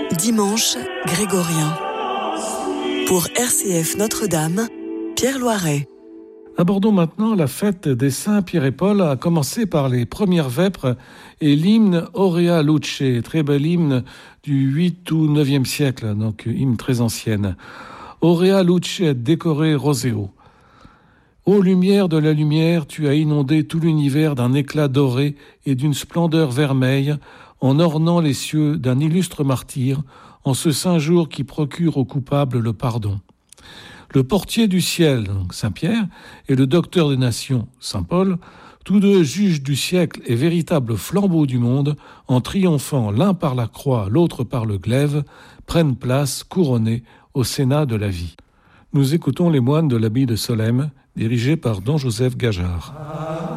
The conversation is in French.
Dimanche grégorien. Pour RCF Notre-Dame, Pierre Loiret. Abordons maintenant la fête des Saints Pierre et Paul, à commencer par les premières vêpres et l'hymne Aurea Luce, très bel hymne du 8 ou 9e siècle, donc hymne très ancienne. Aurea Luce décoré roseo. Ô lumière de la lumière, tu as inondé tout l'univers d'un éclat doré et d'une splendeur vermeille, en ornant les cieux d'un illustre martyr, en ce saint jour qui procure aux coupables le pardon. Le portier du ciel, donc Saint Pierre, et le docteur des nations, Saint Paul, tous deux juges du siècle et véritables flambeaux du monde, en triomphant l'un par la croix, l'autre par le glaive, prennent place couronnés au sénat de la vie. Nous écoutons les moines de l'abbaye de Solesmes, dirigés par don Joseph Gajard.